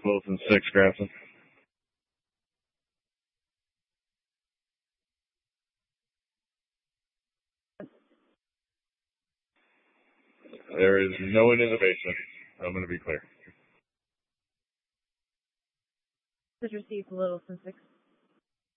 Wilson 6, Grafton. There is no one in the basement. I'm going to be clear. This is received Littleton 6.